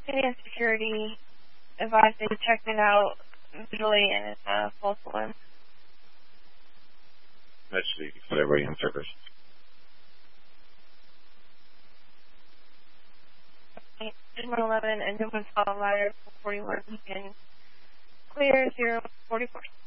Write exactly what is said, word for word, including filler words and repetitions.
City and security advised they checked it out visually and it's a false alarm. That's the everybody in service. one eleven and Newman Fall Ladder forty-one. You can clear zero forty-four.